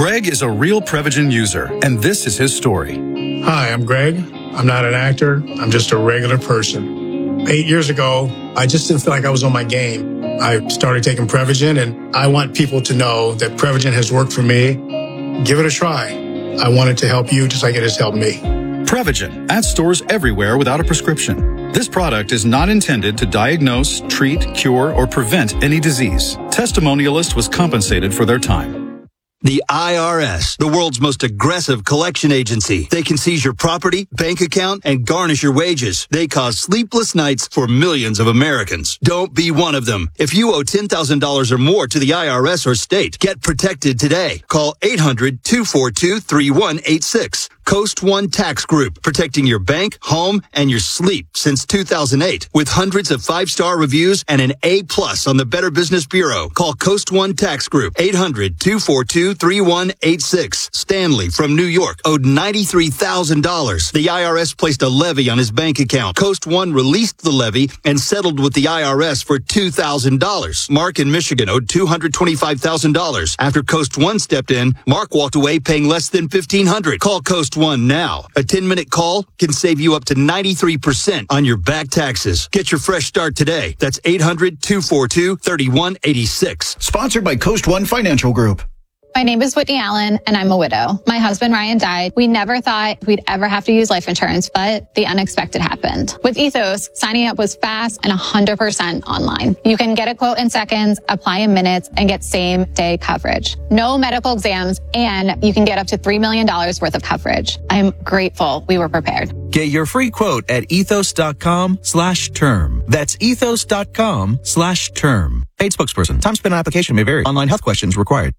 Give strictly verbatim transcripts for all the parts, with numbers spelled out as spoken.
Greg is a real Prevagen user, and this is his story. Hi, I'm Greg. I'm not an actor. I'm just a regular person. Eight years ago, I just didn't feel like I was on my game. I started taking Prevagen, and I want people to know that Prevagen has worked for me. Give it a try. I want it to help you just like it has helped me. Prevagen, at stores everywhere without a prescription. This product is not intended to diagnose, treat, cure, or prevent any disease. Testimonialist was compensated for their time. The I R S, the world's most aggressive collection agency. They can seize your property, bank account, and garnish your wages. They cause sleepless nights for millions of Americans. Don't be one of them. If you owe ten thousand dollars or more to the I R S or state, get protected today. Call eight hundred, two four two, three one eight six. Coast One Tax Group, protecting your bank, home, and your sleep since two thousand eight. With hundreds of five-star reviews and an A plus on the Better Business Bureau. Call Coast One Tax Group, eight hundred, two four two, three one eight six. Stanley from New York owed ninety-three thousand dollars. The I R S placed a levy on his bank account. Coast One released the levy and settled with the I R S for two thousand dollars. Mark in Michigan owed two hundred twenty-five thousand dollars. After Coast One stepped in, Mark walked away paying less than fifteen hundred dollars. Call Coast One now. A ten-minute call can save you up to ninety-three percent on your back taxes. Get your fresh start today. That's eight hundred, two four two, three one eight six. Sponsored by Coast One Financial Group. My name is Whitney Allen, and I'm a widow. My husband, Ryan, died. We never thought we'd ever have to use life insurance, but the unexpected happened. With Ethos, signing up was fast and one hundred percent online. You can get a quote in seconds, apply in minutes, and get same-day coverage. No medical exams, and you can get up to three million dollars worth of coverage. I'm grateful we were prepared. Get your free quote at ethos.com slash term. That's ethos.com slash term. Paid spokesperson. Time spent on application may vary. Online health questions required.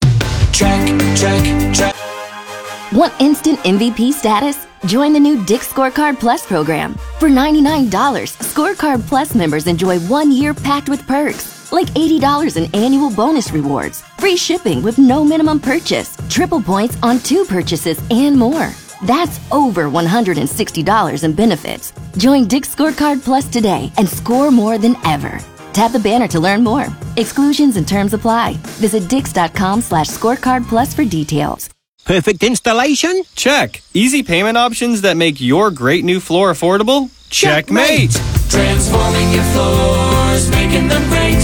Check, check, check. Want instant M V P status? Join the new Dick's Scorecard Plus program. For ninety-nine dollars, Scorecard Plus members enjoy one year packed with perks, like eighty dollars in annual bonus rewards, free shipping with no minimum purchase, triple points on two purchases, and more. That's over one hundred sixty dollars in benefits. Join Dick's Scorecard Plus today and score more than ever. Tap the banner to learn more. Exclusions and terms apply. Visit dix.com slash scorecard plus for details. Perfect installation? Check. Easy payment options that make your great new floor affordable? Checkmate. Transforming your floors, making them great.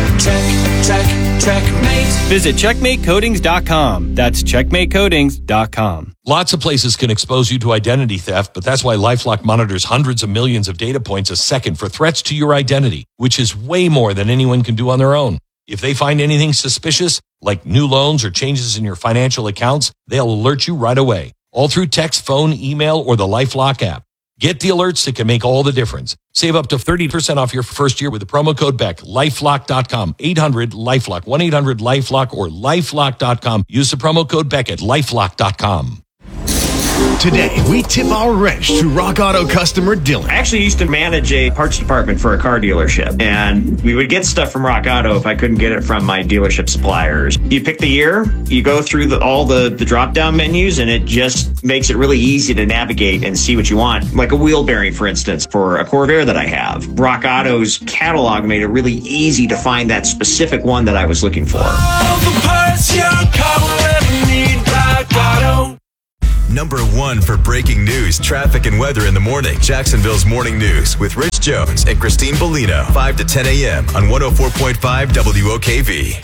Check, check, checkmate. Visit checkmate coatings dot com. That's checkmate coatings dot com. Lots of places can expose you to identity theft, but that's why LifeLock monitors hundreds of millions of data points a second for threats to your identity, which is way more than anyone can do on their own. If they find anything suspicious, like new loans or changes in your financial accounts, they'll alert you right away, all through text, phone, email, or the LifeLock app. Get the alerts that can make all the difference. Save up to thirty percent off your first year with the promo code Beck. LifeLock dot com. eight hundred LifeLock. one eight hundred LifeLock or LifeLock dot com. Use the promo code Beck at LifeLock dot com. Today, we tip our wrench to Rock Auto customer Dylan. I actually used to manage a parts department for a car dealership, and we would get stuff from Rock Auto if I couldn't get it from my dealership suppliers. You pick the year, you go through the, all the, the drop-down menus, and it just makes it really easy to navigate and see what you want. Like a wheel bearing, for instance, for a Corvair that I have. Rock Auto's catalog made it really easy to find that specific one that I was looking for. All the parts your car will ever need, Rock Auto. Number one for breaking news, traffic, and weather in the morning. Jacksonville's Morning News with Rich Jones and Christine Bellino. five to ten a.m. on one oh four point five W O K V.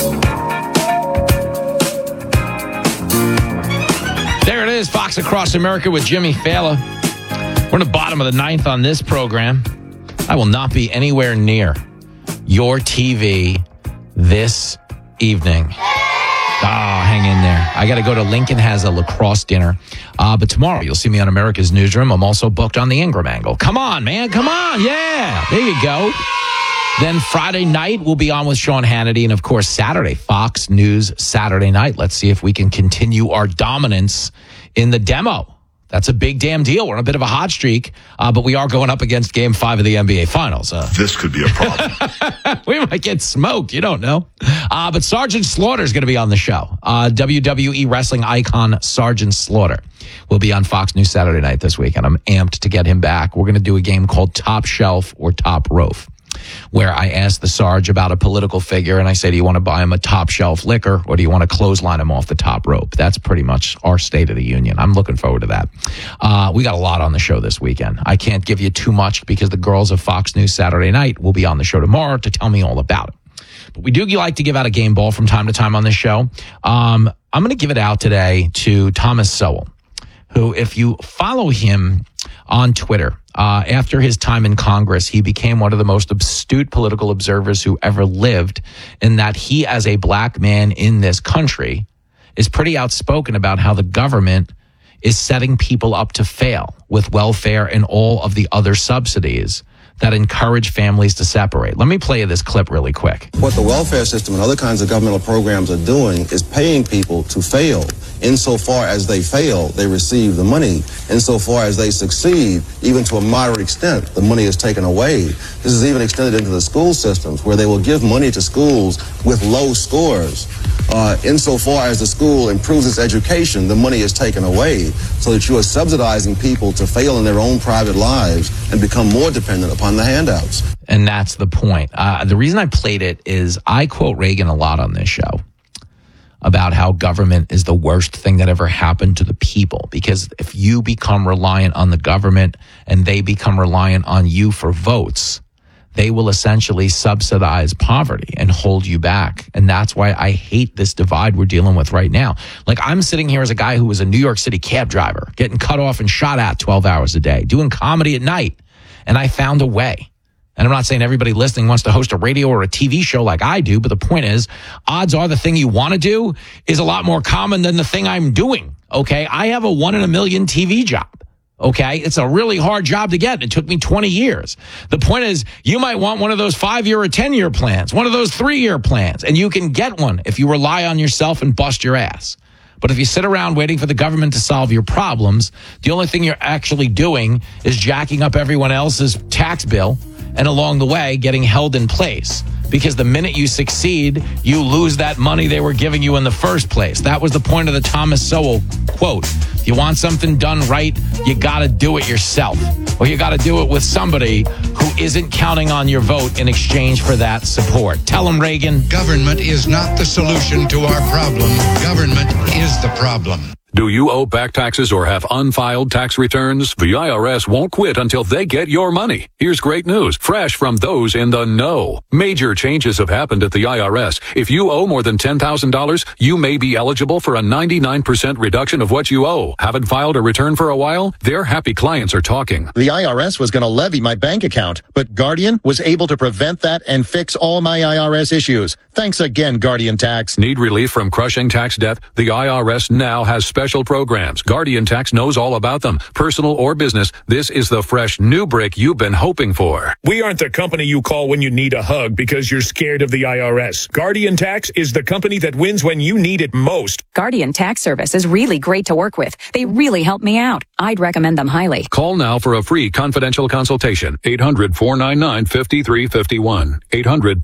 There it is, Fox Across America with Jimmy Fallon. We're in the bottom of the ninth on this program. I will not be anywhere near your T V this evening. Ah, oh, hang in there. I got to go to Lincoln has a lacrosse dinner. Uh, but tomorrow you'll see me on America's Newsroom. I'm also booked on the Ingram Angle. Come on, man. Come on. Yeah. There you go. Then Friday night we'll be on with Sean Hannity. And, of course, Saturday, Fox News Saturday night. Let's see if we can continue our dominance in the demo. That's a big damn deal. We're on a bit of a hot streak, uh, but we are going up against Game five of the N B A Finals. Uh, this could be a problem. We might get smoked. You don't know. Uh, but Sergeant Slaughter is going to be on the show. Uh, W W E wrestling icon Sergeant Slaughter will be on Fox News Saturday night this week, and I'm amped to get him back. We're going to do a game called Top Shelf or Top Rope. where I asked the Sarge about a political figure, and I say, do you want to buy him a top shelf liquor, or do you want to clothesline him off the top rope? That's pretty much our State of the Union. I'm looking forward to that. Uh, we got a lot on the show this weekend. I can't give you too much because the girls of Fox News Saturday Night will be on the show tomorrow to tell me all about it. But we do like to give out a game ball from time to time on this show. Um, I'm going to give it out today to Thomas Sowell, who, if you follow him on Twitter, uh, after his time in Congress, he became one of the most astute political observers who ever lived, in that he, as a black man in this country, is pretty outspoken about how the government is setting people up to fail with welfare and all of the other subsidies that encourage families to separate. Let me play you this clip really quick. What the welfare system and other kinds of governmental programs are doing is paying people to fail. Insofar as they fail, they receive the money. Insofar as they succeed, even to a moderate extent, the money is taken away. This is even extended into the school systems, where they will give money to schools with low scores. Uh, insofar as the school improves its education, the money is taken away, so that you are subsidizing people to fail in their own private lives and become more dependent upon the handouts. And that's the point. Uh, the reason I played it is I quote Reagan a lot on this show about how government is the worst thing that ever happened to the people. Because if you become reliant on the government and they become reliant on you for votes, they will essentially subsidize poverty and hold you back. And that's why I hate this divide we're dealing with right now. Like, I'm sitting here as a guy who was a New York City cab driver, getting cut off and shot at twelve hours a day, doing comedy at night. And I found a way. And I'm not saying everybody listening wants to host a radio or a T V show like I do, but the point is, odds are the thing you want to do is a lot more common than the thing I'm doing. Okay? I have a one in a million T V job. Okay? It's a really hard job to get. It took me twenty years. The point is, you might want one of those five-year or ten-year plans, one of those three-year plans, and you can get one if you rely on yourself and bust your ass. But if you sit around waiting for the government to solve your problems, the only thing you're actually doing is jacking up everyone else's tax bill and along the way getting held in place. Because the minute you succeed, you lose that money they were giving you in the first place. That was the point of the Thomas Sowell quote. If you want something done right, you got to do it yourself. Or you got to do it with somebody who isn't counting on your vote in exchange for that support. Tell them, Reagan. Government is not the solution to our problem. Government is the problem. Do you owe back taxes or have unfiled tax returns? The I R S won't quit until they get your money. Here's great news, fresh from those in the know. Major changes have happened at the I R S. If you owe more than ten thousand dollars, you may be eligible for a ninety-nine percent reduction of what you owe. Haven't filed a return for a while? Their happy clients are talking. The I R S was going to levy my bank account, but Guardian was able to prevent that and fix all my I R S issues. Thanks again, Guardian Tax. Need relief from crushing tax debt? The I R S now has special Special programs. Guardian Tax knows all about them. Personal or business, this is the fresh new brick you've been hoping for. We aren't the company you call when you need a hug because you're scared of the I R S. Guardian Tax is the company that wins when you need it most. Guardian Tax Service is really great to work with. They really help me out. I'd recommend them highly. Call now for a free confidential consultation. eight hundred, four nine nine, five three five one. eight hundred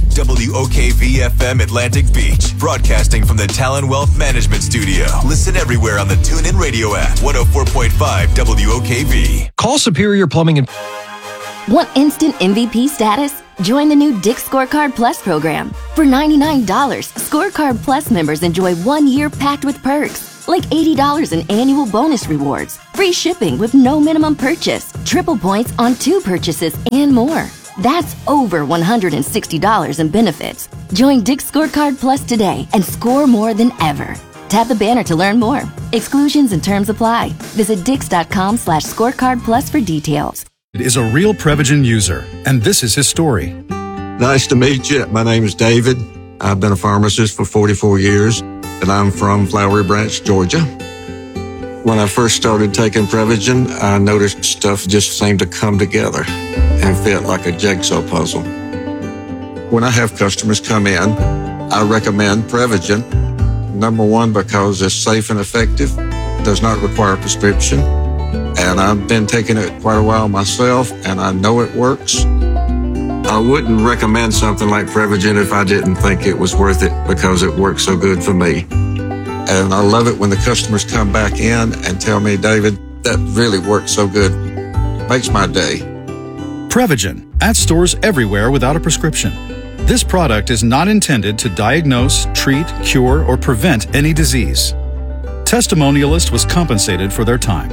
W O K V F M Atlantic Beach, broadcasting from the Talon Wealth Management Studio. Listen everywhere on the TuneIn Radio app. one oh four point five W O K V. Call Superior Plumbing and... Want instant M V P status? Join the new Dick's Scorecard Plus program. For ninety-nine dollars, Scorecard Plus members enjoy one year packed with perks, like eighty dollars in annual bonus rewards, free shipping with no minimum purchase, triple points on two purchases, and more. That's over one hundred sixty dollars in benefits. Join Dick's Scorecard Plus today and score more than ever. Tap the banner to learn more. Exclusions and terms apply. Visit dix.com slash scorecard plus for details. Is a real Prevagen user, and this is his story. Nice to meet you. My name is David. I've been a pharmacist for forty-four years, and I'm from Flowery Branch, Georgia. When I first started taking Prevagen, I noticed stuff just seemed to come together and fit like a jigsaw puzzle. When I have customers come in, I recommend Prevagen. Number one, because it's safe and effective, does not require a prescription, and I've been taking it quite a while myself, and I know it works. I wouldn't recommend something like Prevagen if I didn't think it was worth it because it works so good for me. And I love it when the customers come back in and tell me, David, that really worked so good. Makes my day. Prevagen, at stores everywhere without a prescription. This product is not intended to diagnose, treat, cure, or prevent any disease. Testimonialist was compensated for their time.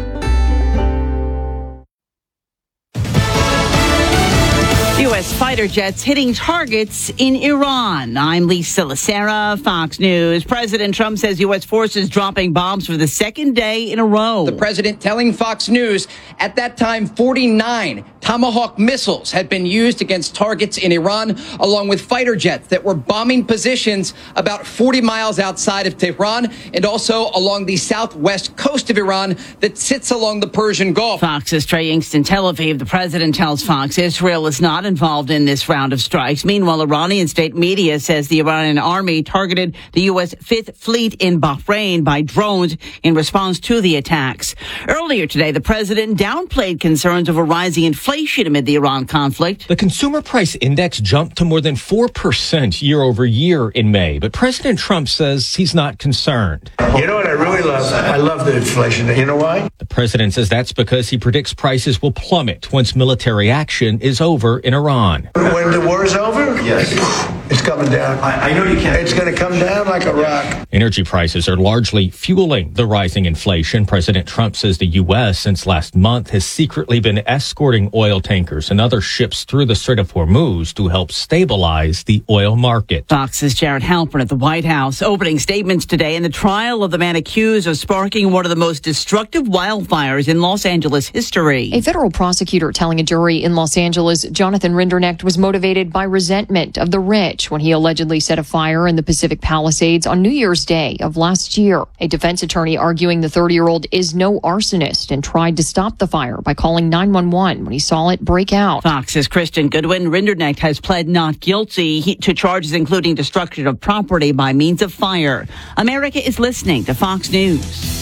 U S fighter jets hitting targets in Iran. I'm Lisa Lacera, Fox News. President Trump says U S forces dropping bombs for the second day in a row. The president telling Fox News at that time forty-nine Tomahawk missiles had been used against targets in Iran, along with fighter jets that were bombing positions about forty miles outside of Tehran and also along the southwest coast of Iran that sits along the Persian Gulf. Fox's Trey Yingst in Tel Aviv. The president tells Fox Israel is not involved in this round of strikes. Meanwhile, Iranian state media says the Iranian army targeted the U S Fifth Fleet in Bahrain by drones in response to the attacks. Earlier today, the president downplayed concerns over rising inflation amid the Iran conflict. The consumer price index jumped to more than four percent year over year in May, but President Trump says he's not concerned. You know what I really love? I love the inflation. You know why? The president says that's because he predicts prices will plummet once military action is over in Iran. When the war's over? Yes. It's coming down. I, I know you can. It's going to come down like a rock. Energy prices are largely fueling the rising inflation. President Trump says the U S since last month has secretly been escorting oil tankers and other ships through the Strait of Hormuz to help stabilize the oil market. Fox's Jared Halpern at the White House opening statements today in the trial of the man accused of sparking one of the most destructive wildfires in Los Angeles history. A federal prosecutor telling a jury in Los Angeles Jonathan Rinderknecht was motivated by resentment of the rich when he allegedly set a fire in the Pacific Palisades on New Year's Day of last year. A defense attorney arguing the thirty-year-old is no arsonist and tried to stop the fire by calling nine one one when he saw it break out. Fox's Christian Goodwin. Rinderknecht has pled not guilty to charges including destruction of property by means of fire. America is listening to Fox News.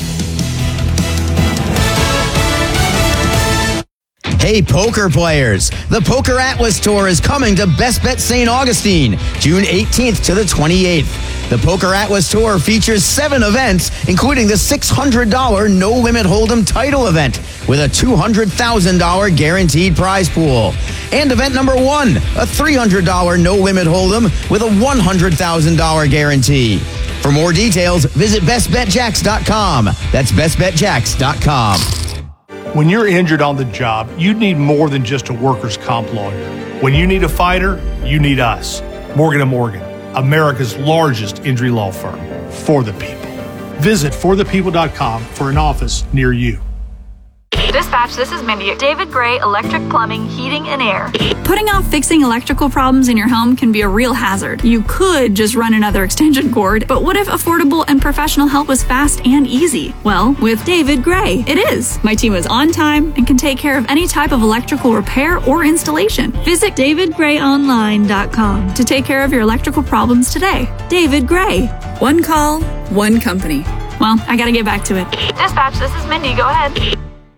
Hey, poker players. The Poker Atlas Tour is coming to Best Bet Saint Augustine, June eighteenth to the twenty-eighth. The Poker Atlas Tour features seven events, including the six hundred dollars No Limit Hold'em title event with a two hundred thousand dollars guaranteed prize pool. And event number one, a three hundred dollars No Limit Hold'em with a one hundred thousand dollars guarantee. For more details, visit best bet jacks dot com. That's best bet jacks dot com. When you're injured on the job, you need more than just a workers' comp lawyer. When you need a fighter, you need us. Morgan and Morgan, America's largest injury law firm. For the people. Visit for the people dot com for an office near you. Dispatch, this is Mindy. David Gray, Electric Plumbing, Heating and Air. Putting off fixing electrical problems in your home can be a real hazard. You could just run another extension cord, but what if affordable and professional help was fast and easy? Well, with David Gray, it is. My team is on time and can take care of any type of electrical repair or installation. Visit david gray online dot com to take care of your electrical problems today. David Gray. One call, one company. Well, I gotta get back to it. Dispatch, this is Mindy. Go ahead.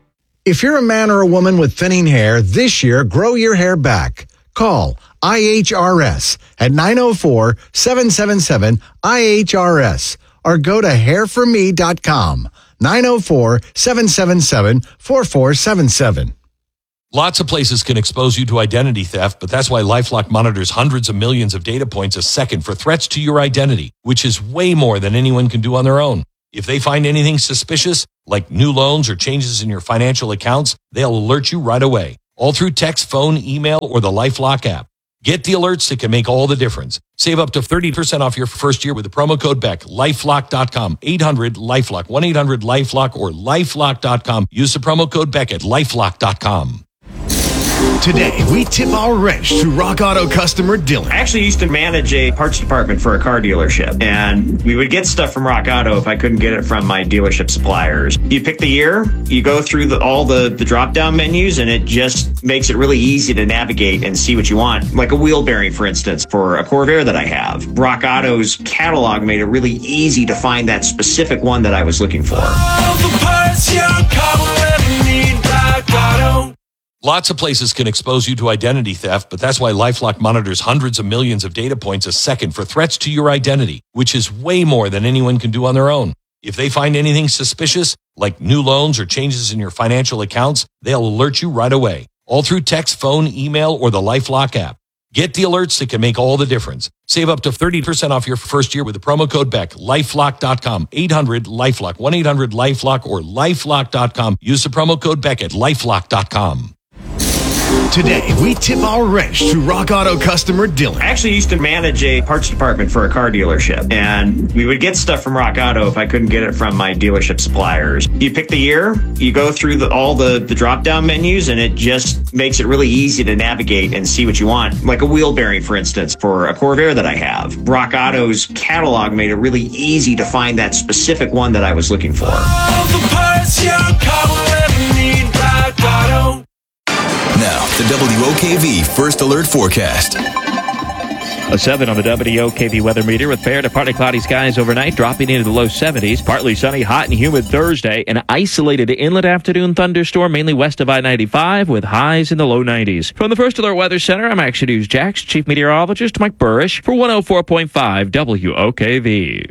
If you're a man or a woman with thinning hair, this year, grow your hair back. Call I H R S at nine oh four, seven seven seven, I H R S or go to hair for me dot com, nine oh four, seven seven seven, four four seven seven. Lots of places can expose you to identity theft, but that's why LifeLock monitors hundreds of millions of data points a second for threats to your identity, which is way more than anyone can do on their own. If they find anything suspicious, like new loans or changes in your financial accounts, they'll alert you right away, all through text, phone, email, or the LifeLock app. Get the alerts that can make all the difference. Save up to thirty percent off your first year with the promo code Beck. lifelock dot com, eight hundred LifeLock, one eight hundred LifeLock, or lifelock dot com. Use the promo code Beck at lifelock dot com. Today, we tip our wrench to Rock Auto customer Dylan. I actually used to manage a parts department for a car dealership, and we would get stuff from Rock Auto if I couldn't get it from my dealership suppliers. You pick the year, you go through the, all the, the drop-down menus, and it just makes it really easy to navigate and see what you want. Like a wheel bearing, for instance, for a Corvair that I have. Rock Auto's catalog made it really easy to find that specific one that I was looking for. All the parts your car will ever need, Rock Auto. Lots of places can expose you to identity theft, but that's why LifeLock monitors hundreds of millions of data points a second for threats to your identity, which is way more than anyone can do on their own. If they find anything suspicious, like new loans or changes in your financial accounts, they'll alert you right away, all through text, phone, email, or the LifeLock app. Get the alerts that can make all the difference. Save up to thirty percent off your first year with the promo code Beck. lifelock dot com, eight hundred LifeLock, one eight hundred LifeLock, or lifelock dot com. Use the promo code Beck at lifelock dot com. Today, we tip our wrench to Rock Auto customer Dylan. I actually used to manage a parts department for a car dealership, and we would get stuff from Rock Auto if I couldn't get it from my dealership suppliers. You pick the year, you go through the, all the, the drop-down menus, and it just makes it really easy to navigate and see what you want. Like a wheel bearing, for instance, for a Corvair that I have. Rock Auto's catalog made it really easy to find that specific one that I was looking for. All the parts your car will ever need, Rock Auto. Now, the W O K V First Alert Forecast. A seven on the W O K V weather meter with fair to partly cloudy skies overnight, dropping into the low seventies. Partly sunny, hot and humid Thursday. An isolated inland afternoon thunderstorm, mainly west of I ninety-five, with highs in the low nineties. From the First Alert Weather Center, I'm Action News Jax Chief Meteorologist Mike Burrish for one oh four point five W O K V.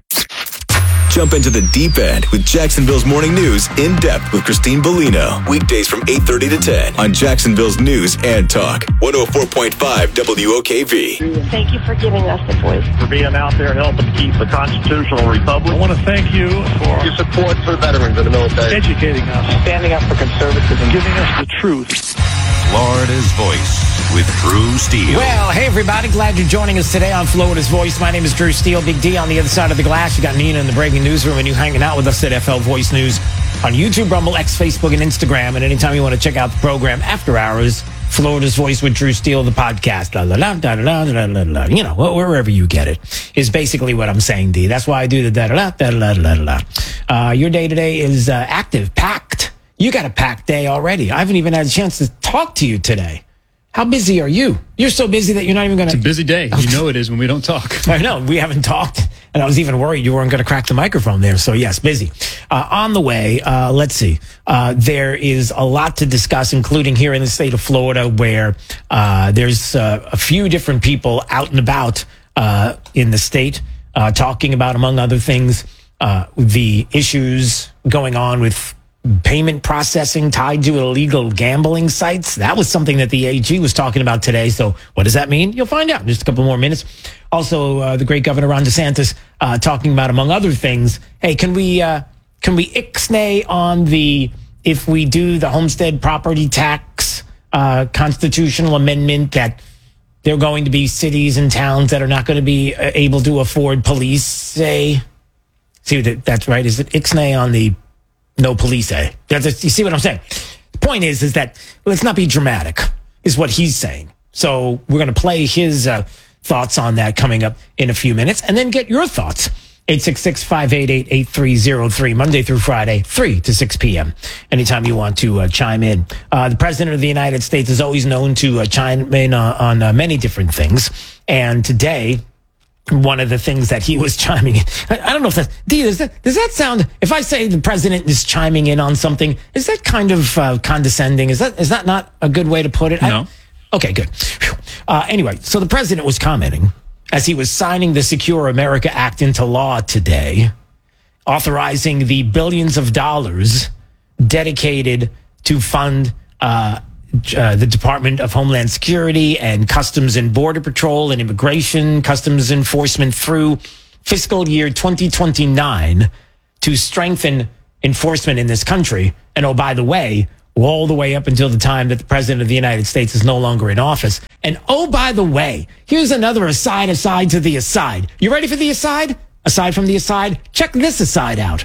Jump into the deep end with Jacksonville's Morning News in depth with Christine Bellino. Weekdays from eight thirty to ten on Jacksonville's News and Talk. one oh four point five W O K V. Thank you for giving us the voice. For being out there helping keep the constitutional republic. I want to thank you for your support for veterans in the military. Educating us. Standing up for conservatism. Giving us the truth. Florida's Voice with Drew Steele. Well, hey, everybody. Glad you're joining us today on Florida's Voice. My name is Drew Steele. Big D on the other side of the glass. You got Nina in the breaking newsroom, and you hanging out with us at F L Voice News on YouTube, Rumble, X, Facebook, and Instagram. And anytime you want to check out the program after hours, Florida's Voice with Drew Steele, the podcast. La, la, la, da, da, da, da, da, you know, wherever you get it is basically what I'm saying, D. That's why I do the da, da, da, da, da, da, da. Uh, your day today is uh, active, packed. You got a packed day already. I haven't even had a chance to talk to you today. How busy are you? You're so busy that you're not even going to... It's a busy day. You know it is when we don't talk. I know. We haven't talked. And I was even worried you weren't going to crack the microphone there. So, yes, busy. Uh, on the way, uh, let's see. Uh, there is a lot to discuss, including here in the state of Florida, where uh, there's uh, a few different people out and about uh, in the state uh, talking about, among other things, uh, the issues going on with payment processing tied to illegal gambling sites. That was something that the A G was talking about today. So what does that mean? You'll find out in just a couple more minutes. Also, uh, the great Governor Ron DeSantis uh, talking about, among other things, hey, can we uh, can we ixnay on the, if we do the homestead property tax uh, constitutional amendment, that there are going to be cities and towns that are not going to be uh, able to afford police, say? See, that's right. Is it ixnay on the no police, eh? You see what I'm saying? The point is, is that let's not be dramatic, is what he's saying. So we're going to play his uh, thoughts on that coming up in a few minutes, and then get your thoughts. eight six six, five eight eight, eight three zero three, Monday through Friday, three to six p.m. Anytime you want to uh, chime in. Uh, the President of the United States is always known to uh, chime in uh, on uh, many different things. And today, one of the things that he was chiming in, I, I don't know if that's, D, does that, does that sound, if I say the president is chiming in on something, is that kind of uh, condescending? Is that, is that not a good way to put it? No. I, okay, good. Uh, anyway, so the president was commenting as he was signing the Secure America Act into law today, authorizing the billions of dollars dedicated to fund uh, Uh, the Department of Homeland Security and Customs and Border Patrol and Immigration, Customs Enforcement through fiscal year twenty twenty-nine to strengthen enforcement in this country. And oh, by the way, all the way up until the time that the President of the United States is no longer in office. And oh, by the way, here's another aside, aside to the aside. You ready for the aside? Aside from the aside, check this aside out.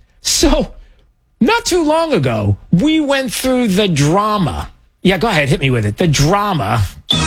So, not too long ago, we went through the drama. Yeah, go ahead. Hit me with it. The drama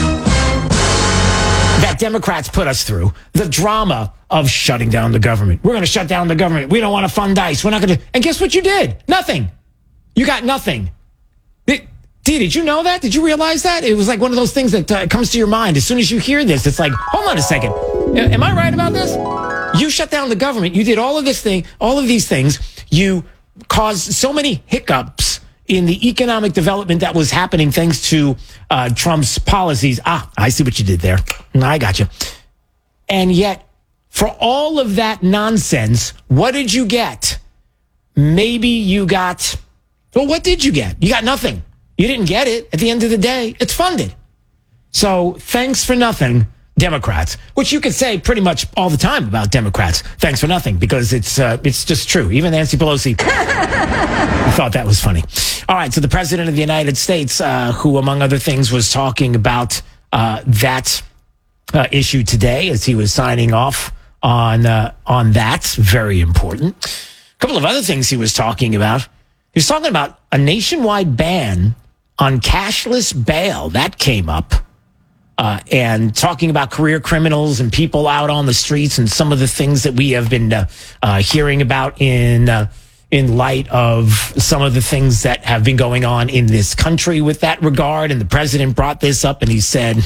that Democrats put us through. The drama of shutting down the government. We're going to shut down the government. We don't want to fund ICE. We're not going to. And guess what you did? Nothing. You got nothing. It, D, did you know that? Did you realize that? It was like one of those things that uh, comes to your mind. As soon as you hear this, it's like, hold on a second. Am I right about this? You shut down the government. You did all of this thing, all of these things. You caused so many hiccups in the economic development that was happening thanks to uh, Trump's policies. Ah, I see what you did there. I got you. And yet, for all of that nonsense, what did you get? Maybe you got, well, what did you get? You got nothing. You didn't get it. At the end of the day, it's funded. So thanks for nothing, Democrats, which you could say pretty much all the time about Democrats. Thanks for nothing, because it's uh, it's just true. Even Nancy Pelosi thought that was funny. All right, so the president of the United States, uh, who, among other things, was talking about uh, that uh, issue today as he was signing off on uh, on that. Very important. A couple of other things he was talking about. He was talking about a nationwide ban on cashless bail. That came up. Uh, and talking about career criminals and people out on the streets and some of the things that we have been uh, uh, hearing about in uh, in light of some of the things that have been going on in this country with that regard. And the president brought this up and he said...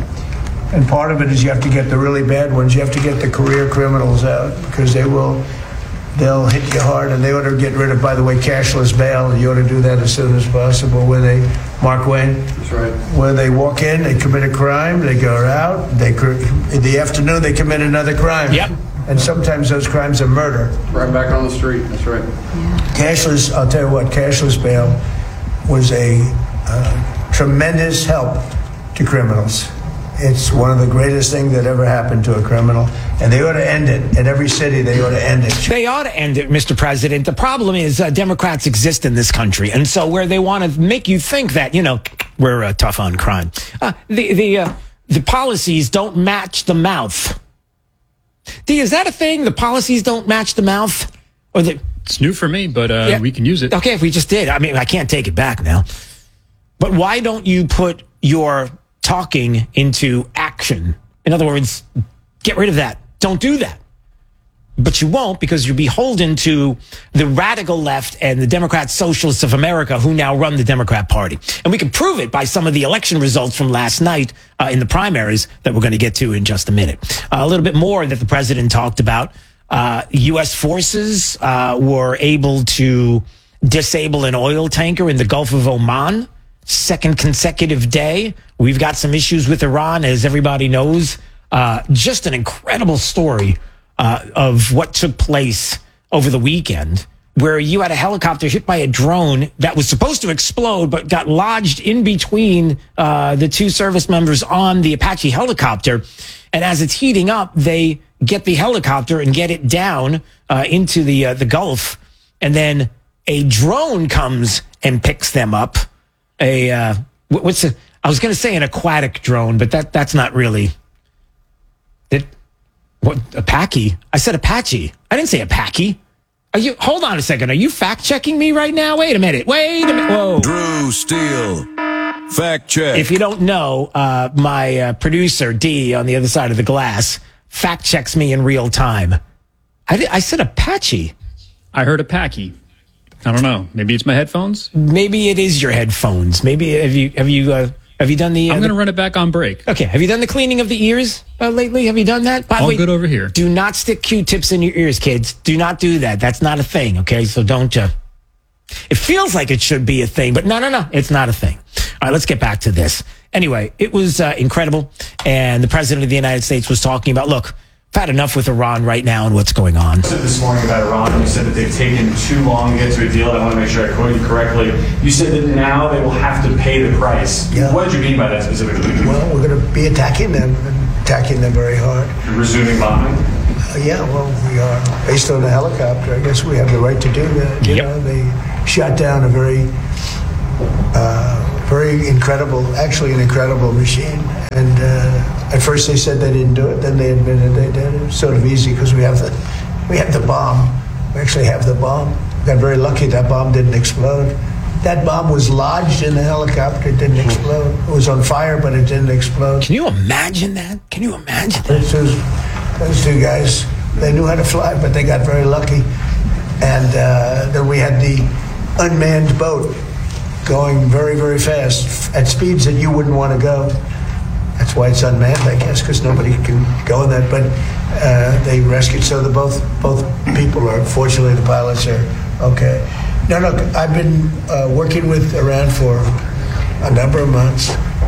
And part of it is you have to get the really bad ones. You have to get the career criminals out, because they will... They'll hit you hard, and they ought to get rid of, by the way, cashless bail. You ought to do that as soon as possible. Where they, Mark Wayne? That's right. Where they walk in, they commit a crime, they go out, they in the afternoon they commit another crime. Yep. And sometimes those crimes are murder. Right back on the street. That's right. Yeah. Cashless, I'll tell you what, cashless bail was a uh, tremendous help to criminals. It's one of the greatest things that ever happened to a criminal, and they ought to end it. In every city, they ought to end it. They ought to end it, Mister President. The problem is uh, Democrats exist in this country, and so where they want to make you think that, you know, we're uh, tough on crime, uh, the the uh, the policies don't match the mouth. D, is that a thing? The policies don't match the mouth, or the? It's new for me, but uh, yeah. we can use it. Okay, if we just did. I mean, I can't take it back now. But why don't you put your talking into action? In other words, get rid of that. Don't do that. But you won't, because you're beholden to the radical left and the Democrat Socialists of America, who now run the Democrat Party. And we can prove it by some of the election results from last night uh, in the primaries that we're going to get to in just a minute. Uh, a little bit more that the president talked about. Uh, U S forces uh, were able to disable an oil tanker in the Gulf of Oman. Second consecutive day. We've got some issues with Iran, as everybody knows. Uh, just an incredible story uh, of what took place over the weekend, where you had a helicopter hit by a drone that was supposed to explode, but got lodged in between uh, the two service members on the Apache helicopter. And as it's heating up, they get the helicopter and get it down uh, into the uh, the Gulf. And then a drone comes and picks them up. A uh, what's a? I was going to say an aquatic drone, but that that's not really. It what Apache? I said Apache. I didn't say Apache. Are you? Hold on a second. Are you fact checking me right now? Wait a minute. Wait a minute. Whoa. Drew Steele, fact check. If you don't know, uh, my uh, producer D on the other side of the glass fact checks me in real time. I did, I said Apache. I heard Apache. I don't know. Maybe it's my headphones. Maybe it is your headphones. Maybe have you have you uh, have you done the? Uh, I'm going to the, run it back on break. Okay. Have you done the cleaning of the ears uh, lately? Have you done that? By All the way, good over here. Do not stick Q-tips in your ears, kids. Do not do that. That's not a thing. Okay, so don't. Uh, it feels like it should be a thing, but no, no, no. It's not a thing. All right, let's get back to this. Anyway, it was uh, incredible, and the president of the United States was talking about, look, I've had enough with Iran right now and what's going on. You said this morning about Iran, you said that they've taken too long to get to a deal. I want to make sure I quote you correctly. You said that now they will have to pay the price. Yeah. What did you mean by that specifically? Well, we're going to be attacking them, attacking them very hard. You're resuming bombing? Uh, yeah, well, we are. Based on the helicopter, I guess we have the right to do that. You yep. know, they shot down a very, uh, very incredible, actually an incredible machine. And uh, at first they said they didn't do it. Then they admitted they did. It was sort of easy because we have the we have the bomb. We actually have the bomb. We got very lucky that bomb didn't explode. That bomb was lodged in the helicopter. It didn't explode. It was on fire, but it didn't explode. Can you imagine that? Can you imagine that? Those, those two guys, they knew how to fly, but they got very lucky. And uh, then we had the unmanned boat going very, very fast at speeds that you wouldn't want to go. That's why it's unmanned, I guess, because nobody can go in that. But uh, they rescued, so the both both people are, fortunately, the pilots are okay. Now, look, I've been uh, working with Iran for a number of months,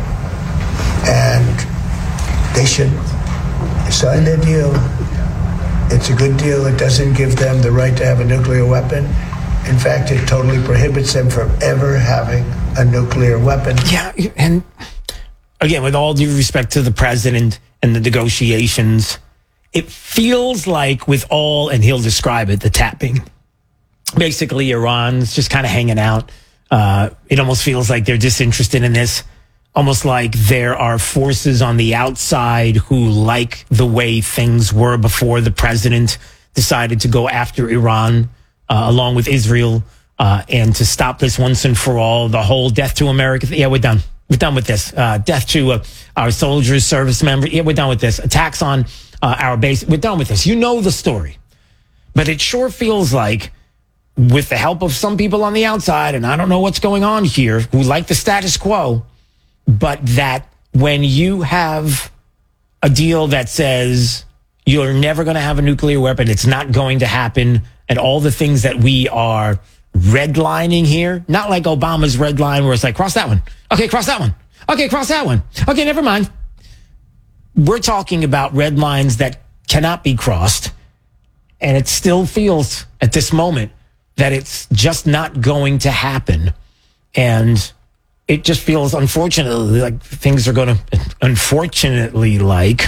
and they should sign their deal. It's a good deal. It doesn't give them the right to have a nuclear weapon. In fact, it totally prohibits them from ever having a nuclear weapon. Yeah, and again, with all due respect to the president and the negotiations, it feels like with all, and he'll describe it, the tapping. Basically, Iran's just kind of hanging out. Uh, it almost feels like they're disinterested in this. Almost like there are forces on the outside who like the way things were before the president decided to go after Iran, uh, along with Israel, uh, and to stop this once and for all. The whole death to America. Yeah, we're done. We're done with this. Uh, death to uh, our soldiers, service members. Yeah, we're done with this. Attacks on uh, our base. We're done with this. You know the story. But it sure feels like, with the help of some people on the outside, and I don't know what's going on here, who like the status quo, but that when you have a deal that says you're never going to have a nuclear weapon, it's not going to happen, and all the things that we are redlining here, not like Obama's red line where it's like, cross that one. Okay, cross that one. Okay, cross that one. Okay, never mind. We're talking about red lines that cannot be crossed, and it still feels at this moment that it's just not going to happen. And it just feels, unfortunately, like things are going to, unfortunately, like,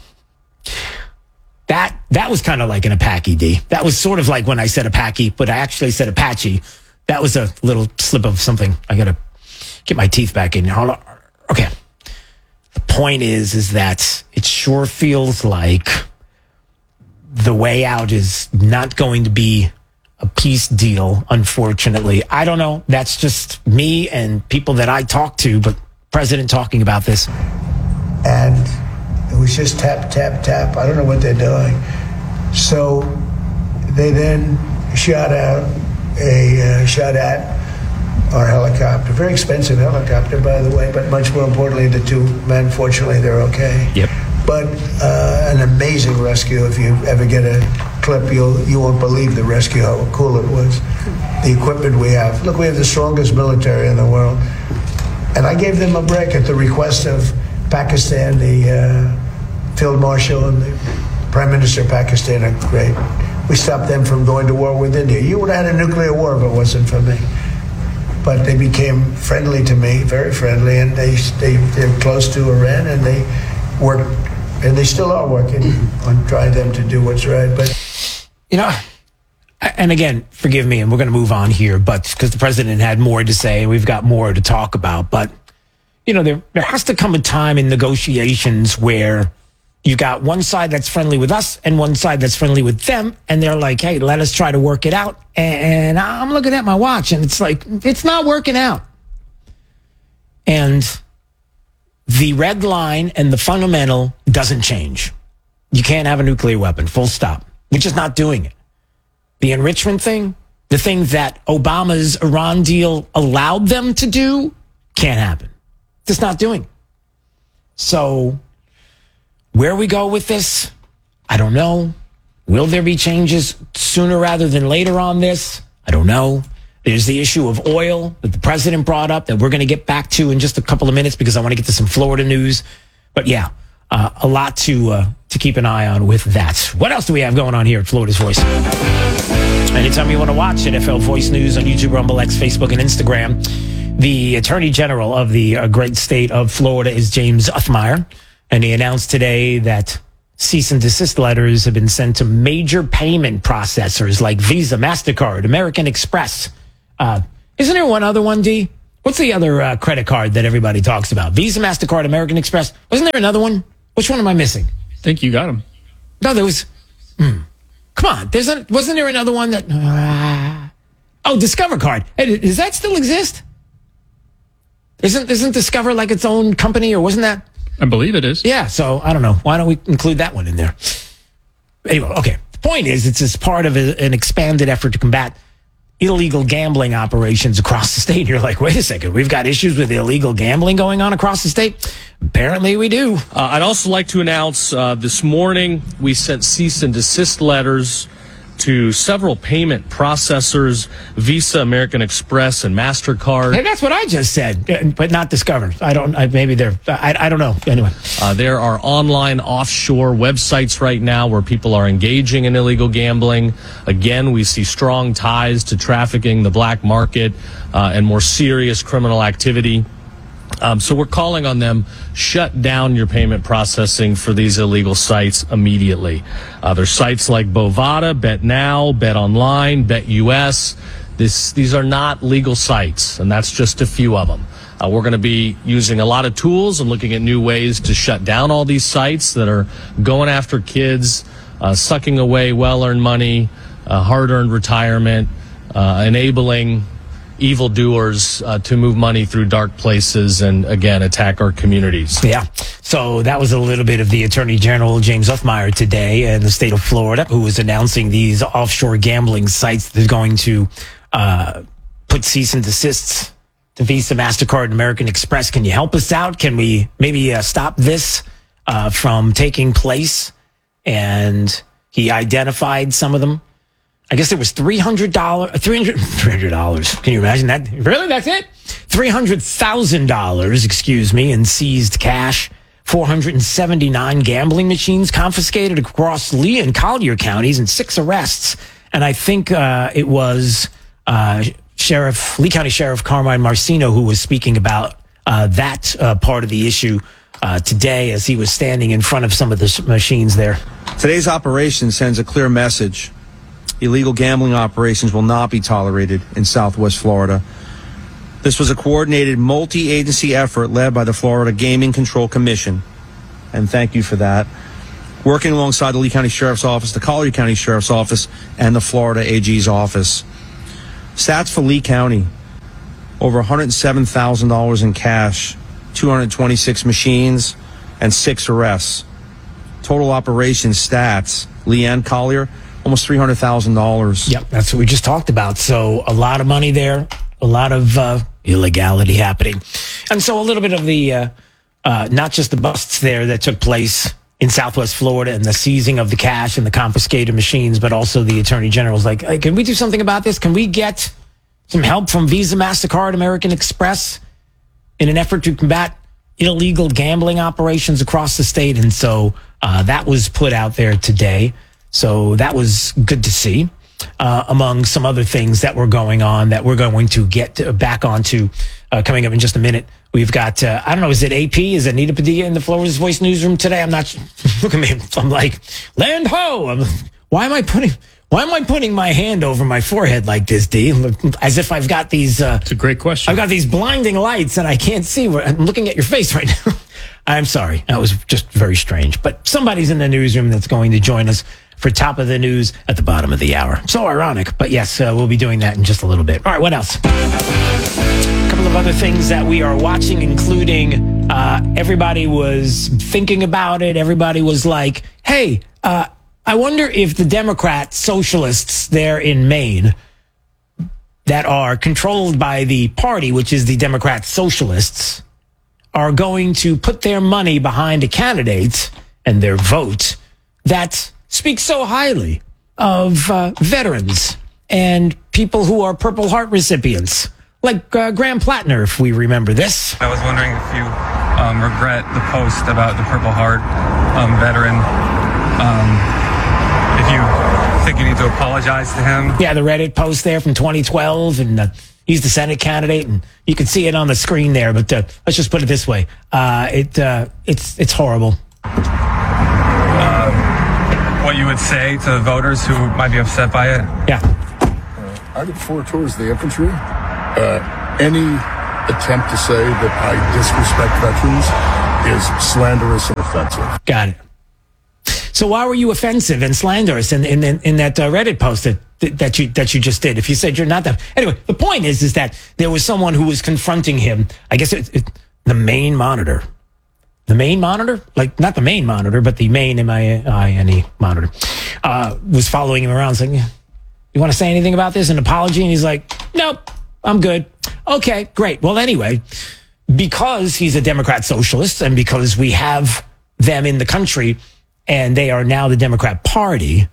that that was kind of like an Apache, D. That was sort of like when I said Apache, but I actually said Apache. That was a little slip of something. I got to get my teeth back in. Okay. The point is, is that it sure feels like the way out is not going to be a peace deal, unfortunately. I don't know. That's just me and people that I talk to, but President talking about this. And it was just tap, tap, tap. I don't know what they're doing. So they then shot out a, uh, shot at our helicopter. Very expensive helicopter, by the way, but much more importantly, the two men, fortunately, they're okay. Yep. But uh, an amazing rescue. If you ever get a clip, you'll, you won't believe the rescue, how cool it was. The equipment we have. Look, we have the strongest military in the world. And I gave them a break at the request of Pakistan. The uh, Field Marshal and the Prime Minister of Pakistan are great. We stopped them from going to war with India. You would have had a nuclear war if it wasn't for me. But they became friendly to me, very friendly, and they, they, they're close to Iran, and they work. And they still are working on trying them to do what's right. But, you know, and again, forgive me, and we're going to move on here, but because the president had more to say, and we've got more to talk about. But, you know, there, there has to come a time in negotiations where you got one side that's friendly with us and one side that's friendly with them. And they're like, hey, let us try to work it out. And I'm looking at my watch, and it's like, it's not working out. And the red line and the fundamental doesn't change. You can't have a nuclear weapon, full stop. We're just not doing it. The enrichment thing, the thing that Obama's Iran deal allowed them to do, can't happen. Just not doing it. So where we go with this, I don't know. Will there be changes sooner rather than later on this? I don't know. There's the issue of oil that the president brought up that we're going to get back to in just a couple of minutes because I want to get to some Florida news. But yeah, uh, a lot to uh, to keep an eye on with that. What else do we have going on here at Florida's Voice? Anytime you want to watch N F L Voice News on YouTube, Rumble, X, Facebook, and Instagram, the Attorney General of the uh, great state of Florida is James Othmeyer, and he announced today that cease and desist letters have been sent to major payment processors like Visa, MasterCard, American Express. Uh, isn't there one other one, D? What's the other uh, credit card that everybody talks about? Visa, MasterCard, American Express. Wasn't there another one? Which one am I missing? I think you got them. No, there was... Hmm. Come on. There's a, wasn't there another one that... Uh, oh, Discover Card. Hey, does that still exist? Isn't, isn't Discover like its own company, or wasn't that... I believe it is. Yeah, so I don't know. Why don't we include that one in there? Anyway, okay. The point is, it's as part of a, an expanded effort to combat illegal gambling operations across the state. You're like, wait a second, we've got issues with illegal gambling going on across the state? Apparently we do. Uh, I'd also like to announce uh, this morning we sent cease and desist letters to several payment processors, Visa, American Express, and MasterCard. Hey, that's what I just said, but not Discover. I don't, I, maybe they're, I, I don't know. Anyway. Uh, there are online offshore websites right now where people are engaging in illegal gambling. Again, we see strong ties to trafficking, the black market, uh, and more serious criminal activity. Um, so we're calling on them, shut down your payment processing for these illegal sites immediately. Uh, there's sites like Bovada, BetNow, BetOnline, BetUS. This, these are not legal sites, and that's just a few of them. Uh, we're going to be using a lot of tools and looking at new ways to shut down all these sites that are going after kids, uh, sucking away well-earned money, uh, hard-earned retirement, uh, enabling evildoers uh, to move money through dark places and, again, attack our communities. Yeah. So that was a little bit of the Attorney General, James Uffmeyer, today in the state of Florida, who was announcing these offshore gambling sites that are going to uh, put cease and desists to Visa, MasterCard, and American Express. Can you help us out? Can we maybe uh, stop this uh, from taking place? And he identified some of them. I guess it was three hundred dollars, three hundred dollars, three hundred dollars. Can you imagine that? Really? That's it? three hundred thousand dollars, excuse me, in seized cash. four hundred seventy-nine gambling machines confiscated across Lee and Collier counties, and six arrests. And I think uh, it was uh, Sheriff, Lee County Sheriff Carmine Marcino who was speaking about uh, that uh, part of the issue uh, today as he was standing in front of some of the machines there. Today's operation sends a clear message. Illegal gambling operations will not be tolerated in Southwest Florida. This was a coordinated multi-agency effort led by the Florida Gaming Control Commission, and thank you for that, working alongside the Lee County Sheriff's Office, the Collier County Sheriff's Office, and the Florida A G's office. Stats for Lee County, over one hundred seven thousand dollars in cash, two hundred twenty-six machines, and six arrests. Total operations stats, Lee and Collier, almost three hundred thousand dollars. Yep, that's what we just talked about. So a lot of money there, a lot of uh, illegality happening. And so a little bit of the, uh, uh, not just the busts there that took place in Southwest Florida and the seizing of the cash and the confiscated machines, but also the Attorney General's like, hey, can we do something about this? Can we get some help from Visa, MasterCard, American Express in an effort to combat illegal gambling operations across the state? And so uh, that was put out there today. So that was good to see, uh, among some other things that were going on that we're going to get to, back onto uh, coming up in just a minute. We've got, uh, I don't know, is it A P? Is it Anita Padilla in the Florida's Voice newsroom today? I'm not, look at me. I'm like, land ho. I'm, why am I putting, why am I putting my hand over my forehead like this, D? As if I've got these. Uh, it's a great question. I've got these blinding lights and I can't see where I'm looking at your face right now. I'm sorry. That was just very strange. But somebody's in the newsroom that's going to join us for top of the news at the bottom of the hour. So ironic, but yes, uh, we'll be doing that in just a little bit. All right, what else? A couple of other things that we are watching, including uh, everybody was thinking about it. Everybody was like, hey, uh, I wonder if the Democrat socialists there in Maine that are controlled by the party, which is the Democrat socialists, are going to put their money behind a candidate and their vote that speaks so highly of uh, veterans and people who are Purple Heart recipients, like uh, Graham Plattner, if we remember this. I was wondering if you um, regret the post about the Purple Heart um, veteran. Um, if you think you need to apologize to him. Yeah, the Reddit post there from twenty twelve, and uh, he's the Senate candidate, and you can see it on the screen there. But uh, let's just put it this way: uh, it uh, it's it's horrible. What you would say to voters who might be upset by it? Yeah. Uh, I look forward towards the infantry. Uh, any attempt to say that I disrespect veterans is slanderous and offensive. Got it. So why were you offensive and slanderous in in, in, in that uh, Reddit post that, that you that you just did? If you said you're not that. Anyway, the point is is that there was someone who was confronting him. I guess it, it, the Maine Monitor. The Maine Monitor, like not the Maine Monitor, but the Maine M I N E Monitor, uh, was following him around saying, you want to say anything about this? An apology? And he's like, nope, I'm good. Okay, great. Well, anyway, because he's a Democrat socialist and because we have them in the country and they are now the Democrat Party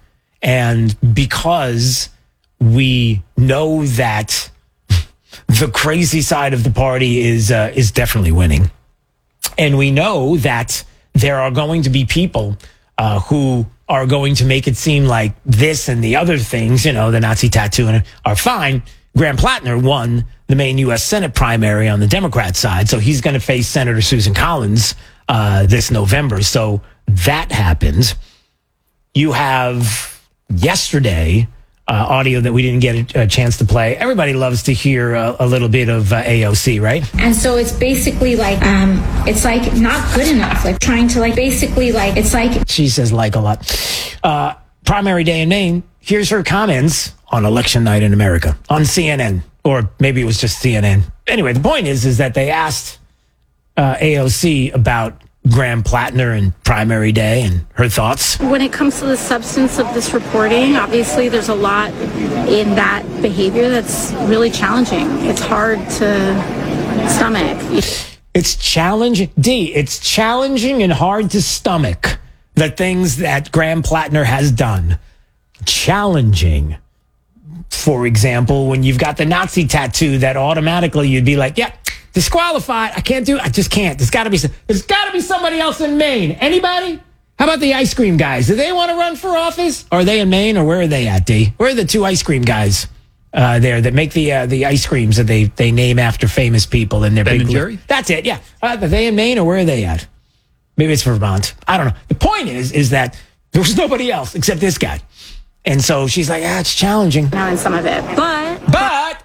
And because we know that the crazy side of the party is uh, is definitely winning, and we know that there are going to be people uh, who are going to make it seem like this and the other things, you know, the Nazi tattoo are fine. Graham Plattner won the main U S Senate primary on the Democrat side, so he's going to face Senator Susan Collins uh, this November. So that happened. You have yesterday uh, audio that we didn't get a, a chance to play. Everybody loves to hear a, a little bit of uh, A O C, right? And so it's basically like, um, it's like not good enough. Like trying to like, basically like, it's like. She says like a lot. Uh, primary day in Maine. Here's her comments on election night in America on C N N, or maybe it was just C N N. Anyway, the point is, is that they asked uh, A O C about Graham Plattner and primary day and her thoughts. When it comes to the substance of this reporting, obviously there's a lot in that behavior that's really challenging. It's hard to stomach. It's challenging. D, it's challenging and hard to stomach the things that Graham Plattner has done. Challenging. For example, when you've got the Nazi tattoo, that automatically you'd be like, yeah, disqualified. I can't do it. I just can't. There's got to be there's got to be somebody else in Maine. Anybody? How about the ice cream guys? Do they want to run for office? Are they in Maine, or where are they at, D? Where are the two ice cream guys uh, there that make the uh, the ice creams that they they name after famous people in their Ben big and blue- Jerry? That's it. Yeah. Uh, are they in Maine, or where are they at? Maybe it's Vermont. I don't know. The point is, is that there was nobody else except this guy. And so she's like, ah, it's challenging. Now in some of it. But. But.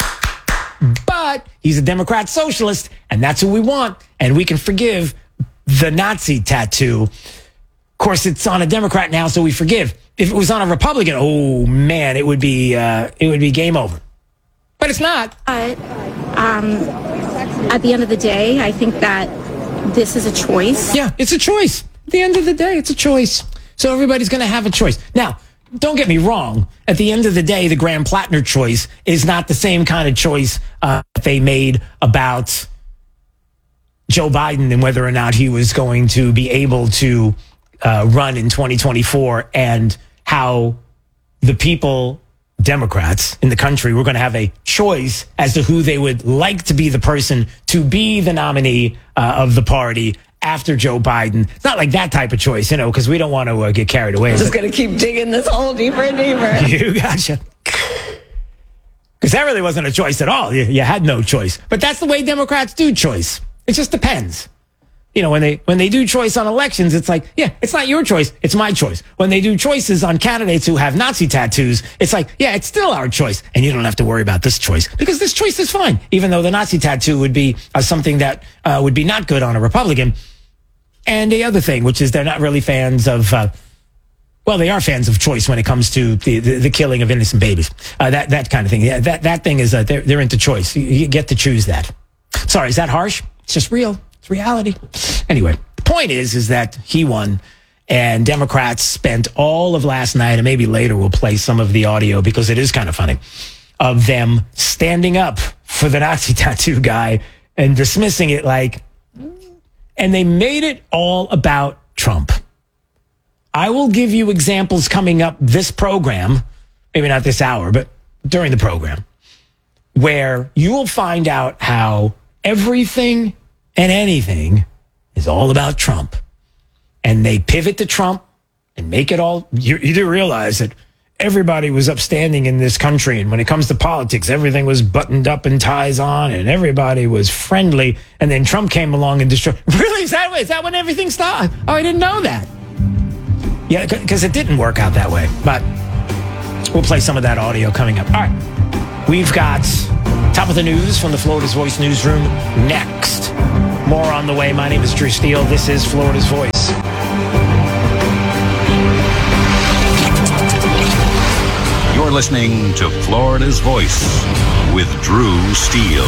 But he's a Democrat socialist, and that's who we want. And we can forgive the Nazi tattoo. Of course, it's on a Democrat now, so we forgive. If it was on a Republican, oh man, it would be uh, it would be game over. But it's not. But um, at the end of the day, I think that this is a choice. Yeah, it's a choice. At the end of the day, it's a choice. So everybody's going to have a choice. Now, don't get me wrong. At the end of the day, the Graham Plattner choice is not the same kind of choice uh, they made about Joe Biden and whether or not he was going to be able to uh, run in twenty twenty-four, and how the people, Democrats in the country, were going to have a choice as to who they would like to be the person to be the nominee uh, of the party after Joe Biden. It's not like that type of choice, you know, because we don't want to uh, get carried away. Just going to keep digging this hole deeper and deeper. You gotcha. Because that really wasn't a choice at all. You, you had no choice. But that's the way Democrats do choice. It just depends. You know, when they when they do choice on elections, it's like, yeah, it's not your choice, it's my choice. When they do choices on candidates who have Nazi tattoos, it's like, yeah, it's still our choice. And you don't have to worry about this choice, because this choice is fine, even though the Nazi tattoo would be uh, something that uh, would be not good on a Republican. And the other thing, which is they're not really fans of, uh, well, they are fans of choice when it comes to the, the, the killing of innocent babies. Uh, that that kind of thing. Yeah, that, that thing is, uh, they're, they're into choice. You, you get to choose that. Sorry, is that harsh? It's just real. It's reality. Anyway, the point is, is that he won, and Democrats spent all of last night, and maybe later we'll play some of the audio because it is kind of funny, of them standing up for the Nazi tattoo guy and dismissing it like, and they made it all about Trump. I will give you examples coming up this program, maybe not this hour, but during the program, where you will find out how everything and anything is all about Trump. And they pivot to Trump and make it all, you, you do realize that everybody was upstanding in this country, and when it comes to politics, everything was buttoned up and ties on, and everybody was friendly. And then Trump came along and destroyed. Really? Is that is that when everything started? Oh, I didn't know that. Yeah, because it didn't work out that way. But we'll play some of that audio coming up. All right, we've got top of the news from the Florida's Voice newsroom next. More on the way. My name is Drew Steele. This is Florida's Voice. You're listening to Florida's Voice with Drew Steele.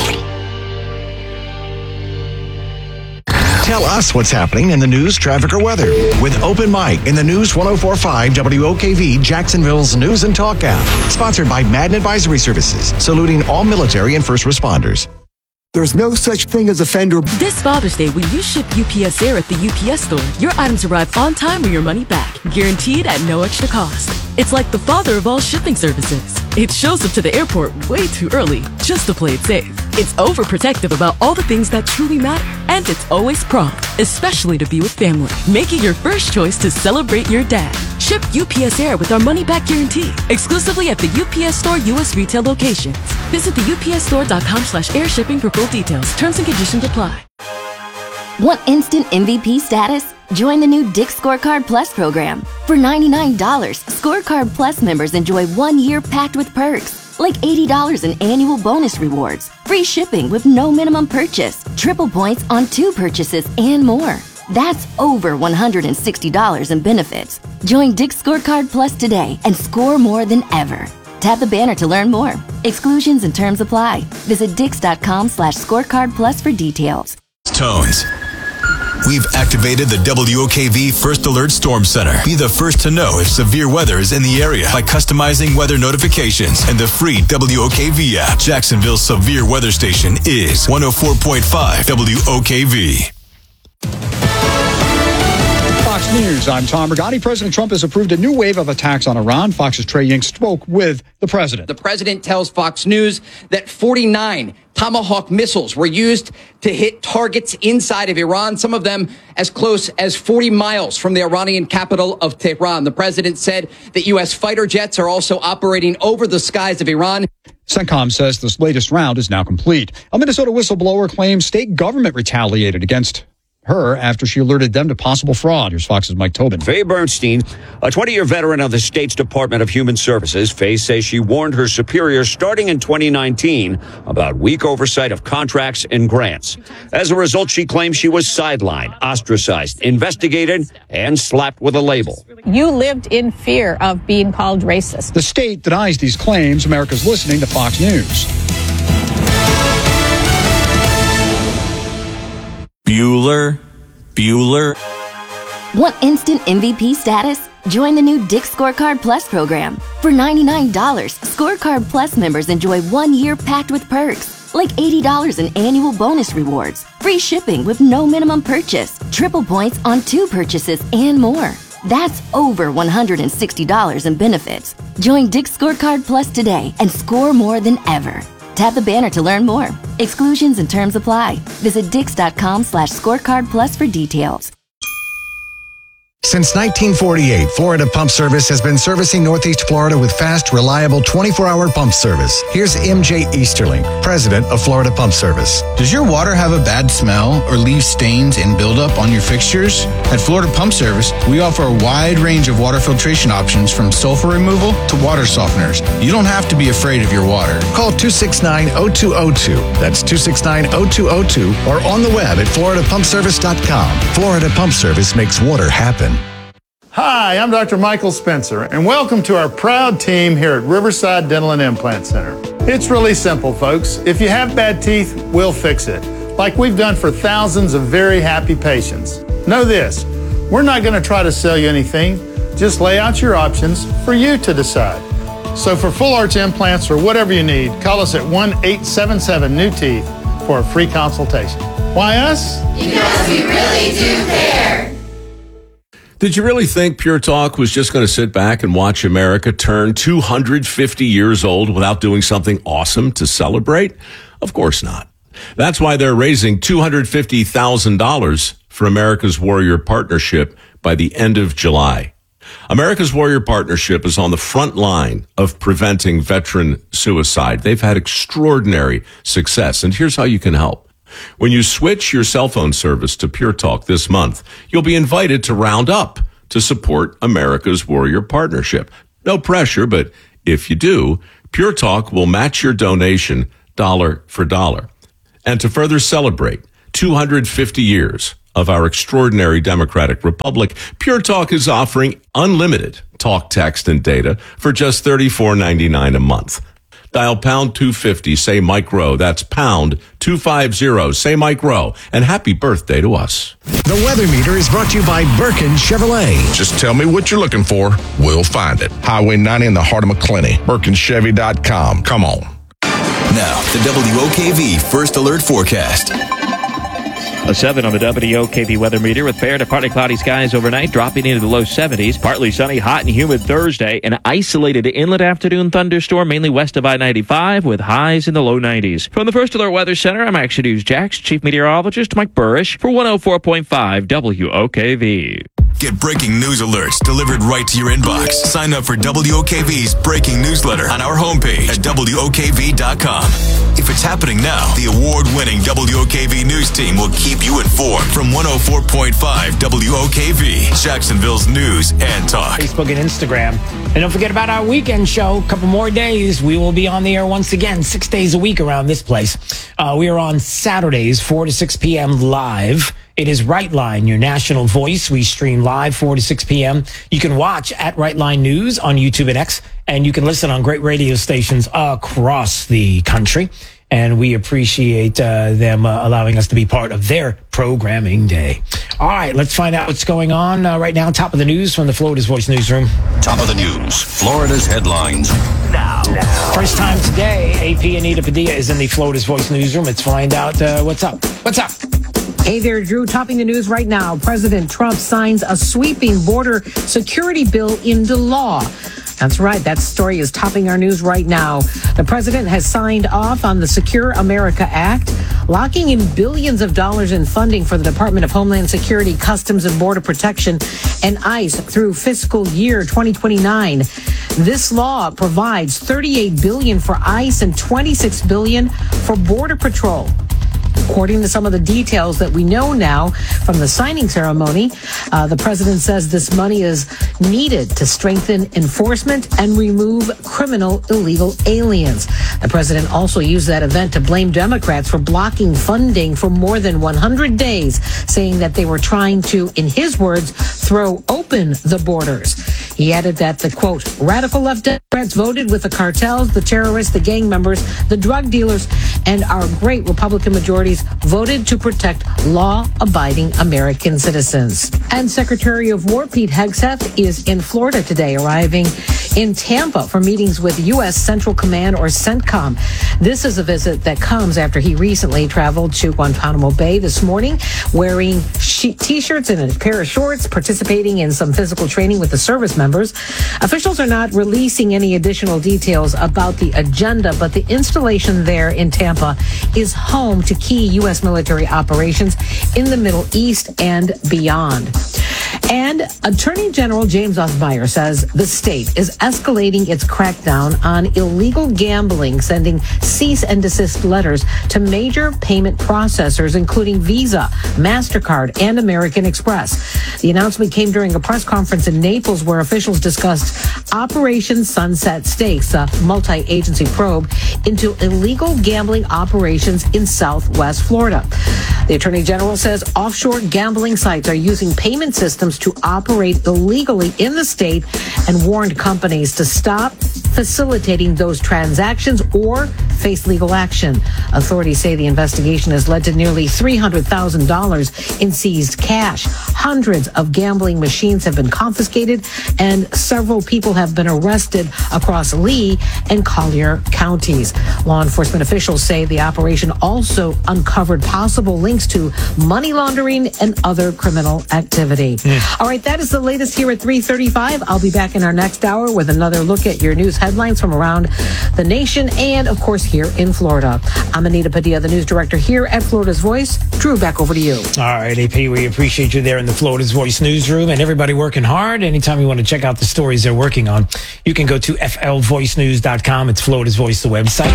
Tell us what's happening in the news, traffic, or weather with Open Mic in the News one oh four point five W O K V Jacksonville's News and Talk app. Sponsored by Madden Advisory Services, saluting all military and first responders. There's no such thing as a fender. This Father's Day, when you ship U P S Air at the U P S store, your items arrive on time or your money back, guaranteed at no extra cost. It's like the father of all shipping services. It shows up to the airport way too early just to play it safe. It's overprotective about all the things that truly matter. And it's always prompt, especially to be with family. Make it your first choice to celebrate your dad. Ship U P S Air with our money-back guarantee. Exclusively at the U P S Store U S retail locations. Visit the U P S store dot com slash air shipping for full details. Terms and conditions apply. Want instant M V P status? Join the new Dick's Scorecard Plus program. For ninety-nine dollars, Scorecard Plus members enjoy one year packed with perks, like eighty dollars in annual bonus rewards, free shipping with no minimum purchase, triple points on two purchases, and more. That's over one hundred sixty dollars in benefits. Join Dick's Scorecard Plus today and score more than ever. Tap the banner to learn more. Exclusions and terms apply. Visit dix.com slash scorecard plus for details. Tones. We've activated the W O K V First Alert Storm Center. Be the first to know if severe weather is in the area by customizing weather notifications and the free W O K V app. Jacksonville's severe weather station is one oh four point five W O K V. Fox News, I'm Tom Regani. President Trump has approved a new wave of attacks on Iran. Fox's Trey Ying spoke with the president. The president tells Fox News that forty-nine Tomahawk missiles were used to hit targets inside of Iran, some of them as close as forty miles from the Iranian capital of Tehran. The president said that U S fighter jets are also operating over the skies of Iran. CENTCOM says this latest round is now complete. A Minnesota whistleblower claims state government retaliated against her after she alerted them to possible fraud. Here's Fox's Mike Tobin. Faye Bernstein, a twenty-year veteran of the state's Department of Human Services, Faye says she warned her superiors starting in twenty nineteen about weak oversight of contracts and grants. As a result, she claims she was sidelined, ostracized, investigated, and slapped with a label. You lived in fear of being called racist. The state denies these claims. America's listening to Fox News. Bueller, Bueller. Want instant M V P status? Join the new Dick's Scorecard Plus program. For ninety-nine dollars, Scorecard Plus members enjoy one year packed with perks, like eighty dollars in annual bonus rewards, free shipping with no minimum purchase, triple points on two purchases, and more. That's over one hundred sixty dollars in benefits. Join Dick's Scorecard Plus today and score more than ever. Tap the banner to learn more. Exclusions and terms apply. Visit dix.com slash scorecard plus for details. Since nineteen forty-eight, Florida Pump Service has been servicing Northeast Florida with fast, reliable twenty-four hour pump service. Here's M J Easterling, president of Florida Pump Service. Does your water have a bad smell or leave stains and buildup on your fixtures? At Florida Pump Service, we offer a wide range of water filtration options from sulfur removal to water softeners. You don't have to be afraid of your water. Call two six nine, oh two oh two. That's two six nine, oh two oh two or on the web at florida pump service dot com. Florida Pump Service makes water happen. Hi, I'm Doctor Michael Spencer, and welcome to our proud team here at Riverside Dental and Implant Center. It's really simple, folks. If you have bad teeth, we'll fix it, like we've done for thousands of very happy patients. Know this, we're not going to try to sell you anything, just lay out your options for you to decide. So for full arch implants or whatever you need, call us at one eight seven seven new teeth for a free consultation. Why us? Because we really do care. Did you really think Pure Talk was just going to sit back and watch America turn two hundred fifty years old without doing something awesome to celebrate? Of course not. That's why they're raising two hundred fifty thousand dollars for America's Warrior Partnership by the end of July. America's Warrior Partnership is on the front line of preventing veteran suicide. They've had extraordinary success, and here's how you can help. When you switch your cell phone service to Pure Talk this month, you'll be invited to round up to support America's Warrior Partnership. No pressure, but if you do, Pure Talk will match your donation dollar for dollar. And to further celebrate two hundred fifty years of our extraordinary democratic republic, Pure Talk is offering unlimited talk, text, and data for just thirty-four ninety-nine a month. Dial pound two fifty, say Mike Rowe. That's pound two fifty, say Mike Rowe. And happy birthday to us. The Weather Meter is brought to you by Birkin Chevrolet. Just tell me what you're looking for. We'll find it. Highway ninety in the heart of McClenny. Birkin Chevy dot com. Come on. Now, the W O K V First Alert Forecast. A seven on the W O K V weather meter with fair to partly cloudy skies overnight, dropping into the low seventies. Partly sunny, hot and humid Thursday. An isolated inlet afternoon thunderstorm, mainly west of I ninety-five, with highs in the low nineties. From the First Alert Weather Center, I'm Action News Jax Chief Meteorologist Mike Burrish for one oh four point five W O K V. Get breaking news alerts delivered right to your inbox. Sign up for W O K V's breaking newsletter on our homepage at W O K V dot com. If it's happening now, the award-winning W O K V news team will keep you informed from one oh four point five W O K V, Jacksonville's news and talk. Facebook and Instagram. And don't forget about our weekend show. A couple more days. We will be on the air once again, six days a week around this place. Uh, we are on Saturdays, four to six p.m. live. It is Right Line, your national voice. We stream live four to six p.m. You can watch at Right Line News on YouTube and X, and you can listen on great radio stations across the country. And we appreciate uh, them uh, allowing us to be part of their programming day. All right, let's find out what's going on uh, right now. Top of the news from the Florida's Voice newsroom. Top of the news, Florida's headlines. Now. now. First time today, A P Anita Padilla is in the Florida's Voice newsroom. Let's find out uh, what's up. What's up? Hey there, Drew. Topping the news right now. President Trump signs a sweeping border security bill into law. That's right. That story is topping our news right now. The president has signed off on the Secure America Act, locking in billions of dollars in funding for the Department of Homeland Security, Customs and Border Protection, and ICE through fiscal year twenty twenty-nine. This law provides thirty-eight billion dollars for ICE and twenty-six billion dollars for Border Patrol. According to some of the details that we know now from the signing ceremony, uh, the president says this money is needed to strengthen enforcement and remove criminal illegal aliens. The president also used that event to blame Democrats for blocking funding for more than one hundred days, saying that they were trying to, in his words, throw open the borders. He added that the, quote, radical left Democrats voted with the cartels, the terrorists, the gang members, the drug dealers, and our great Republican majorities voted to protect law-abiding American citizens. And Secretary of War Pete Hegseth is in Florida today, arriving in Tampa for meetings with U S Central Command, or CENTCOM. This is a visit that comes after he recently traveled to Guantanamo Bay this morning, wearing T-shirts and a pair of shorts, participating in some physical training with the service members. Officials are not releasing any additional details about the agenda, but the installation there in Tampa is home to key U S military operations in the Middle East and beyond. And Attorney General James Othmeyer says the state is escalating its crackdown on illegal gambling, sending cease and desist letters to major payment processors, including Visa, MasterCard, and American Express. The announcement came during a press conference in Naples where officials discussed Operation Sunset Stakes, a multi-agency probe into illegal gambling operations in Southwest Florida. The Attorney General says offshore gambling sites are using payment systems to operate illegally in the state and warned companies to stop facilitating those transactions or face legal action. Authorities say the investigation has led to nearly three hundred thousand dollars in seized cash. Hundreds of gambling machines have been confiscated, and several people have been arrested across Lee and Collier counties. Law enforcement officials say the operation also uncovered possible links to money laundering and other criminal activity. Mm. All right, that is the latest here at three thirty-five. I'll be back in our next hour with another look at your news headlines from around the nation and, of course, here in Florida. I'm Anita Padilla, the news director here at Florida's Voice. Drew, back over to you. All right, A P, we appreciate you there in the Florida's Voice newsroom, and everybody working hard. Anytime you want to check out the stories they're working on, you can go to F L voice news dot com. It's Florida's Voice, the website.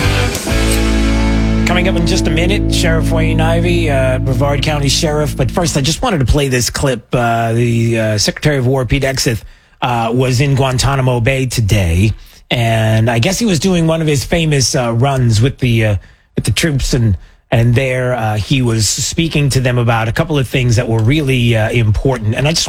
Coming up in just a minute, Sheriff Wayne Ivey, uh, Brevard County Sheriff. But first, I just wanted to play this clip. Uh, the uh, Secretary of War, Pete Hegseth, uh, was in Guantanamo Bay today, and I guess he was doing one of his famous uh, runs with the uh, with the troops, and and there uh, he was speaking to them about a couple of things that were really uh, important. And I just